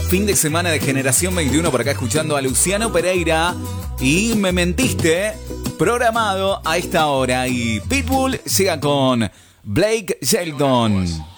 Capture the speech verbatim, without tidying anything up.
fin de semana de Generación veintiuno por acá escuchando a Luciano Pereira. Y me mentiste, programado a esta hora. Y Pitbull llega con Blake Shelton.